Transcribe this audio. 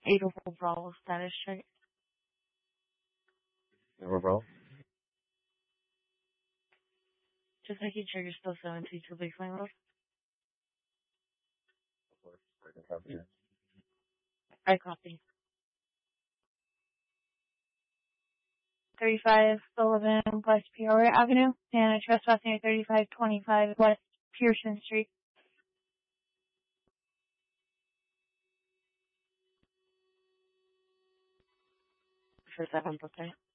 Overall status check. Overall? Just making sure you're still 72 baseline road. Of course. I can copy it. I copy. 35 Sullivan West Peoria Avenue, and trespassing at 3525 West Pearson Street. For 7%.